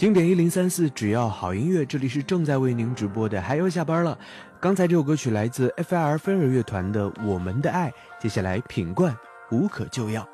经典1034，只要好音乐，这里是正在为您直播的，还要下班了。刚才这首歌曲来自 FIR 飞儿乐团的《我们的爱》，接下来品冠无可救药。